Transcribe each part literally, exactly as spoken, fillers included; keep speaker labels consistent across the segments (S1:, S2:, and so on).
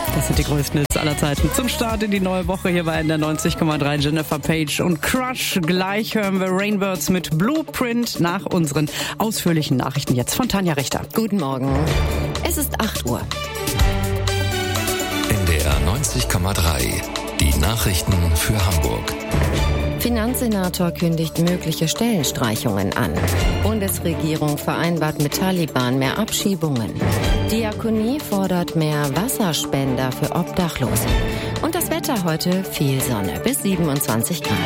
S1: Das sind die größten Hits aller Zeiten. Zum Start in die neue Woche hier bei N D R neunzig Komma drei. Jennifer Page und Crush. Gleich hören wir Rainbirds mit Blueprint nach unseren ausführlichen Nachrichten jetzt von Tanja Richter.
S2: Guten Morgen. Es ist acht Uhr.
S3: N D R neunzig Komma drei. Die Nachrichten für Hamburg.
S2: Finanzsenator kündigt mögliche Stellenstreichungen an. Bundesregierung vereinbart mit Taliban mehr Abschiebungen. Diakonie fordert mehr Wasserspender für Obdachlose. Und das Wetter heute: viel Sonne bis siebenundzwanzig Grad.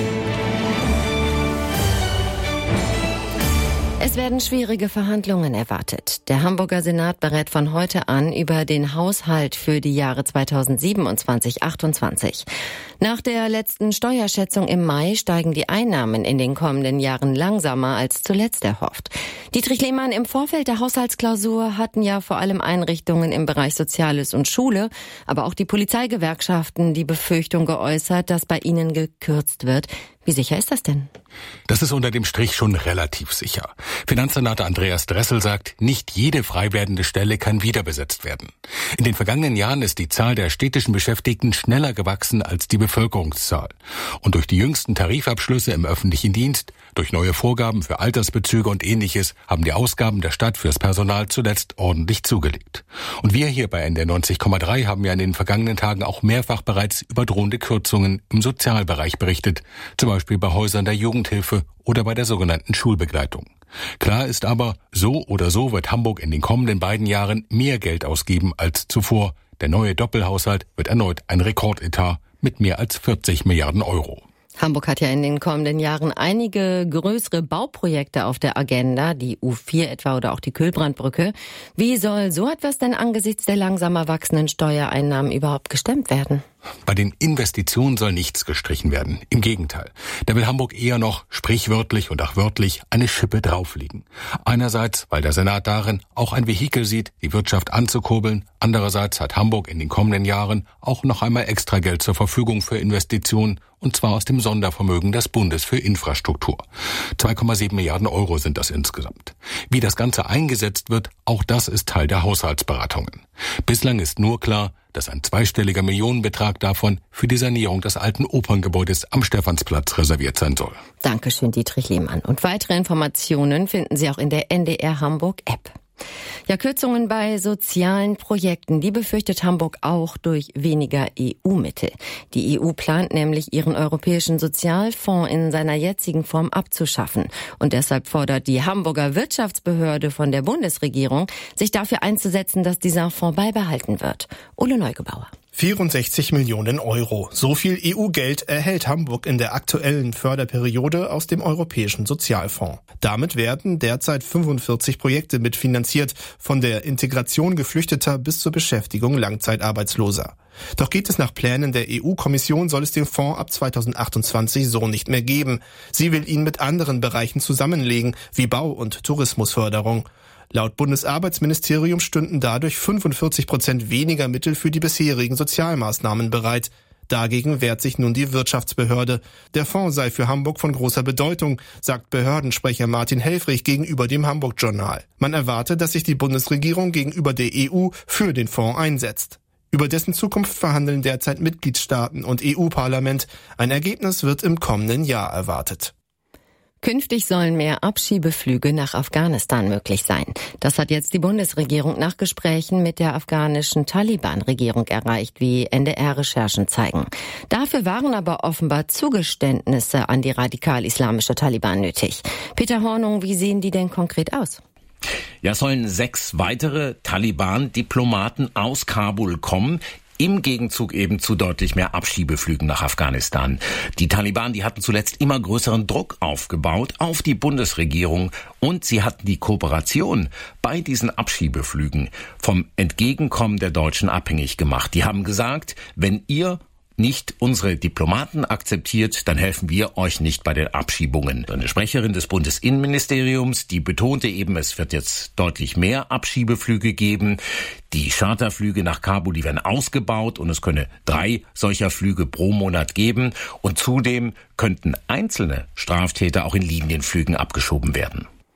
S2: Es werden schwierige Verhandlungen erwartet. Der Hamburger Senat berät von heute an über den Haushalt für die Jahre zweitausendsiebenundzwanzig achtundzwanzig. Nach der letzten Steuerschätzung im Mai steigen die Einnahmen in den kommenden Jahren langsamer als zuletzt erhofft. Dietrich Lehmann, im Vorfeld der Haushaltsklausur hatten ja vor allem Einrichtungen im Bereich Soziales und Schule, aber auch die Polizeigewerkschaften die Befürchtung geäußert, dass bei ihnen gekürzt wird. Wie sicher ist das denn?
S4: Das ist unter dem Strich schon relativ sicher. Finanzsenator Andreas Dressel sagt, nicht jede frei werdende Stelle kann wiederbesetzt werden. In den vergangenen Jahren ist die Zahl der städtischen Beschäftigten schneller gewachsen als die Bevölkerungszahl. Und durch die jüngsten Tarifabschlüsse im öffentlichen Dienst, durch neue Vorgaben für Altersbezüge und Ähnliches haben die Ausgaben der Stadt fürs Personal zuletzt ordentlich zugelegt. Und wir hier bei N D R neunzig Komma drei haben ja in den vergangenen Tagen auch mehrfach bereits über drohende Kürzungen im Sozialbereich berichtet, zum Beispiel bei Häusern der Jugendhilfe oder bei der sogenannten Schulbegleitung. Klar ist aber, so oder so wird Hamburg in den kommenden beiden Jahren mehr Geld ausgeben als zuvor. Der neue Doppelhaushalt wird erneut ein Rekordetat mit mehr als vierzig Milliarden Euro.
S2: Hamburg hat ja in den kommenden Jahren einige größere Bauprojekte auf der Agenda, die U vier etwa oder auch die Kühlbrandbrücke. Wie soll so etwas denn angesichts der langsamer wachsenden Steuereinnahmen überhaupt gestemmt werden?
S4: Bei den Investitionen soll nichts gestrichen werden. Im Gegenteil. Da will Hamburg eher noch, sprichwörtlich und auch wörtlich, eine Schippe drauflegen. Einerseits, weil der Senat darin auch ein Vehikel sieht, die Wirtschaft anzukurbeln. Andererseits hat Hamburg in den kommenden Jahren auch noch einmal extra Geld zur Verfügung für Investitionen, und zwar aus dem Sondervermögen des Bundes für Infrastruktur. zwei Komma sieben Milliarden Euro sind das insgesamt. Wie das Ganze eingesetzt wird, auch das ist Teil der Haushaltsberatungen. Bislang ist nur klar, dass ein zweistelliger Millionenbetrag davon für die Sanierung des alten Operngebäudes am Stephansplatz reserviert sein soll.
S2: Dankeschön, Dietrich Lehmann. Und weitere Informationen finden Sie auch in der N D R Hamburg App. Ja, Kürzungen bei sozialen Projekten, die befürchtet Hamburg auch durch weniger E U-Mittel. Die E U plant nämlich, ihren europäischen Sozialfonds in seiner jetzigen Form abzuschaffen. Und deshalb fordert die Hamburger Wirtschaftsbehörde von der Bundesregierung, sich dafür einzusetzen, dass dieser Fonds beibehalten wird. Ole Neugebauer.
S5: vierundsechzig Millionen Euro. So viel E U-Geld erhält Hamburg in der aktuellen Förderperiode aus dem Europäischen Sozialfonds. Damit werden derzeit fünfundvierzig Projekte mitfinanziert, von der Integration Geflüchteter bis zur Beschäftigung Langzeitarbeitsloser. Doch geht es nach Plänen der E U-Kommission, soll es den Fonds ab zweitausendachtundzwanzig so nicht mehr geben. Sie will ihn mit anderen Bereichen zusammenlegen, wie Bau- und Tourismusförderung. Laut Bundesarbeitsministerium stünden dadurch fünfundvierzig Prozent weniger Mittel für die bisherigen Sozialmaßnahmen bereit. Dagegen wehrt sich nun die Wirtschaftsbehörde. Der Fonds sei für Hamburg von großer Bedeutung, sagt Behördensprecher Martin Helfrich gegenüber dem Hamburg-Journal. Man erwarte, dass sich die Bundesregierung gegenüber der E U für den Fonds einsetzt. Über dessen Zukunft verhandeln derzeit Mitgliedstaaten und E U-Parlament. Ein Ergebnis wird im kommenden Jahr erwartet.
S2: Künftig sollen mehr Abschiebeflüge nach Afghanistan möglich sein. Das hat jetzt die Bundesregierung nach Gesprächen mit der afghanischen Taliban-Regierung erreicht, wie N D R-Recherchen zeigen. Dafür waren aber offenbar Zugeständnisse an die radikal-islamische Taliban nötig. Peter Hornung, wie sehen die denn konkret aus?
S6: Ja, sollen sechs weitere Taliban-Diplomaten aus Kabul kommen, im Gegenzug eben zu deutlich mehr Abschiebeflügen nach Afghanistan. Die Taliban, die hatten zuletzt immer größeren Druck aufgebaut auf die Bundesregierung und sie hatten die Kooperation bei diesen Abschiebeflügen vom Entgegenkommen der Deutschen abhängig gemacht. Die haben gesagt, wenn ihr nicht unsere Diplomaten akzeptiert, dann helfen wir euch nicht bei den Abschiebungen. Eine Sprecherin des Bundesinnenministeriums, die betonte eben, es wird jetzt deutlich mehr Abschiebeflüge geben. Die Charterflüge nach Kabul, die werden ausgebaut und es könne drei solcher Flüge pro Monat geben. Und zudem könnten einzelne Straftäter auch in Linienflügen abgeschoben werden.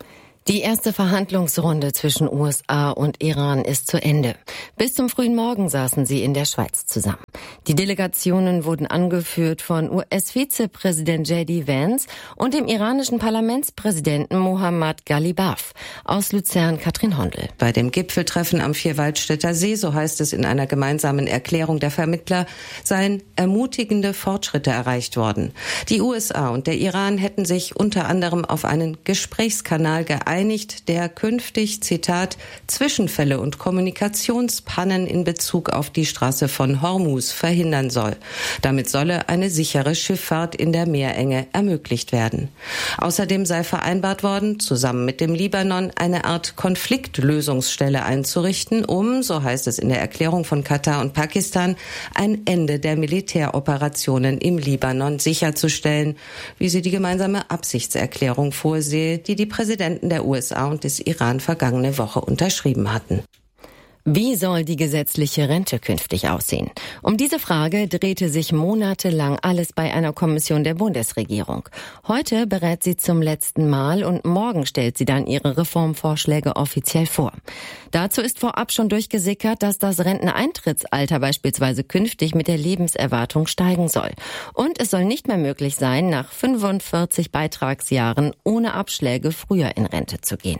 S2: Die erste Verhandlungsrunde zwischen U S A und Iran ist zu Ende. Bis zum frühen Morgen saßen sie in der Schweiz zusammen. Die Delegationen wurden angeführt von U S-Vizepräsident J D Vance und dem iranischen Parlamentspräsidenten Mohammad Ghalibaf. Aus Luzern Katrin Hondel.
S7: Bei dem Gipfeltreffen am Vierwaldstätter See, so heißt es in einer gemeinsamen Erklärung der Vermittler, seien ermutigende Fortschritte erreicht worden. Die U S A und der Iran hätten sich unter anderem auf einen Gesprächskanal geeinigt, der künftig, Zitat, Zwischenfälle und Kommunikationspannen in Bezug auf die Straße von Hormuz verhindern soll. Damit solle eine sichere Schifffahrt in der Meerenge ermöglicht werden. Außerdem sei vereinbart worden, zusammen mit dem Libanon eine Art Konfliktlösungsstelle einzurichten, um, so heißt es in der Erklärung von Katar und Pakistan, ein Ende der Militäroperationen im Libanon sicherzustellen, wie sie die gemeinsame Absichtserklärung vorsehe, die die Präsidenten der U S A und des Iran vergangene Woche unterschrieben hatten.
S2: Wie soll die gesetzliche Rente künftig aussehen? Um diese Frage drehte sich monatelang alles bei einer Kommission der Bundesregierung. Heute berät sie zum letzten Mal und morgen stellt sie dann ihre Reformvorschläge offiziell vor. Dazu ist vorab schon durchgesickert, dass das Renteneintrittsalter beispielsweise künftig mit der Lebenserwartung steigen soll. Und es soll nicht mehr möglich sein, nach fünfundvierzig Beitragsjahren ohne Abschläge früher in Rente zu gehen.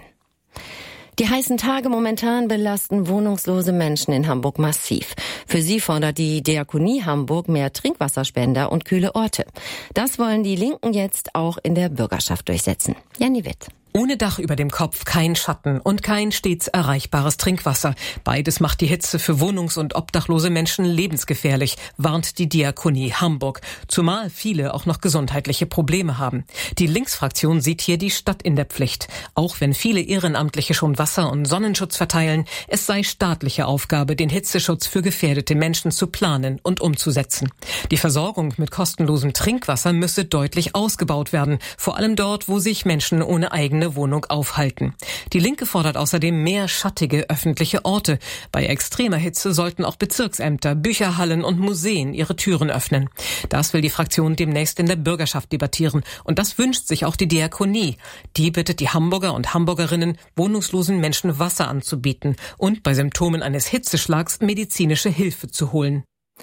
S2: Die heißen Tage momentan belasten wohnungslose Menschen in Hamburg massiv. Für sie fordert die Diakonie Hamburg mehr Trinkwasserspender und kühle Orte. Das wollen die Linken jetzt auch in der Bürgerschaft durchsetzen. Jenny Witt.
S8: Ohne Dach über dem Kopf, kein Schatten und kein stets erreichbares Trinkwasser. Beides macht die Hitze für wohnungs- und obdachlose Menschen lebensgefährlich, warnt die Diakonie Hamburg. Zumal viele auch noch gesundheitliche Probleme haben. Die Linksfraktion sieht hier die Stadt in der Pflicht. Auch wenn viele Ehrenamtliche schon Wasser- und Sonnenschutz verteilen, es sei staatliche Aufgabe, den Hitzeschutz für gefährdete Menschen zu planen und umzusetzen. Die Versorgung mit kostenlosem Trinkwasser müsse deutlich ausgebaut werden, vor allem dort, wo sich Menschen ohne eigene Wohnung aufhalten. Die Linke fordert außerdem mehr schattige öffentliche Orte. Bei extremer Hitze sollten auch Bezirksämter, Bücherhallen und Museen ihre Türen öffnen. Das will die Fraktion demnächst in der Bürgerschaft debattieren. Und das wünscht sich auch die Diakonie. Die bittet die Hamburger und Hamburgerinnen, wohnungslosen Menschen Wasser anzubieten und bei Symptomen eines Hitzeschlags medizinische Hilfe zu holen.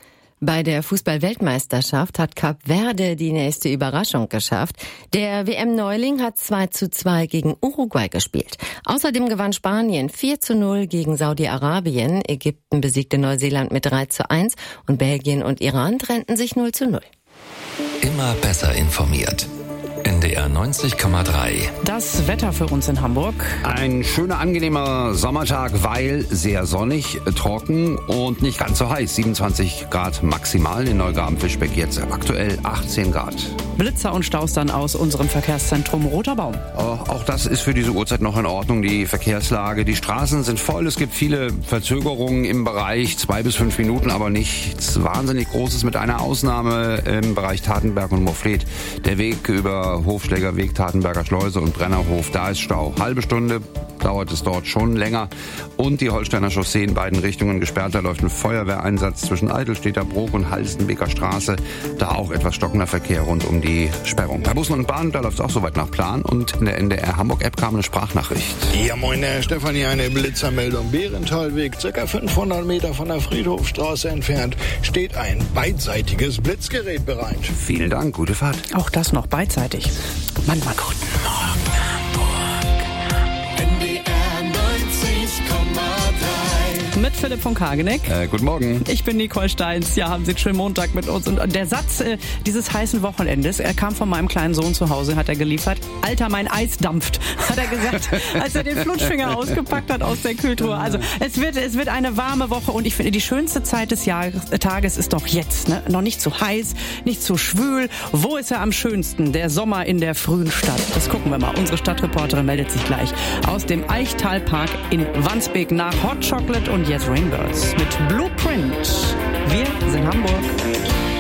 S2: Bei der Fußball-Weltmeisterschaft hat Kap Verde die nächste Überraschung geschafft. Der W M-Neuling hat zwei zu zwei gegen Uruguay gespielt. Außerdem gewann Spanien vier zu null gegen Saudi-Arabien. Ägypten besiegte Neuseeland mit drei zu eins und Belgien und Iran trennten sich null zu null.
S3: Immer besser informiert. N D R neunzig Komma drei.
S1: Das Wetter für uns in Hamburg.
S9: Ein schöner, angenehmer Sommertag, weil sehr sonnig, trocken und nicht ganz so heiß. siebenundzwanzig Grad maximal in Neugraben-Fischbeck, jetzt aktuell achtzehn Grad.
S1: Blitzer und Staus dann aus unserem Verkehrszentrum Roter Baum.
S9: Auch das ist für diese Uhrzeit noch in Ordnung, die Verkehrslage. Die Straßen sind voll, es gibt viele Verzögerungen im Bereich, zwei bis fünf Minuten, aber nichts wahnsinnig Großes, mit einer Ausnahme im Bereich Tatenberg und Moorfleet. Der Weg über Hofschlägerweg, Tatenberger Schleuse und Brennerhof, da ist Stau. Halbe Stunde dauert es dort schon länger. Und die Holsteiner Chaussee in beiden Richtungen gesperrt. Da läuft ein Feuerwehreinsatz zwischen Eidelstädter Brook und Halstenbeker Straße. Da auch etwas stockender Verkehr rund um die Sperrung. Bei Bussen und Bahnen, da läuft es auch soweit nach Plan. Und in der N D R Hamburg-App kam eine Sprachnachricht.
S10: Ja, moin, Herr Stefanie, eine Blitzermeldung. Bärentalweg, circa fünfhundert Meter von der Friedhofstraße entfernt, steht ein beidseitiges Blitzgerät bereit.
S9: Vielen Dank, gute Fahrt.
S1: Auch das noch beidseitig. Mann, mal guten Morgen, Hamburg.
S11: N D R neunzig Komma drei.
S1: Mit Philipp von Kageneck.
S9: Äh, guten Morgen.
S1: Ich bin Nicole Steins. Ja, haben Sie einen schönen Montag mit uns. Und der Satz äh, dieses heißen Wochenendes, er kam von meinem kleinen Sohn zu Hause, hat er geliefert. Alter, mein Eis dampft, hat er gesagt, als er den Flutschfinger ausgepackt hat aus der Kühltruhe. Also es wird, es wird eine warme Woche und ich finde, die schönste Zeit des Jahres, äh, Tages ist doch jetzt. Ne? Noch nicht zu heiß, nicht zu schwül. Wo ist er am schönsten? Der Sommer in der frühen Stadt. Das gucken wir mal. Unsere Stadtreporterin meldet sich gleich aus dem Eichtalpark in Wandsbek nach Hot Chocolate und jetzt Rainbirds mit Blueprint. Wir sind Hamburg.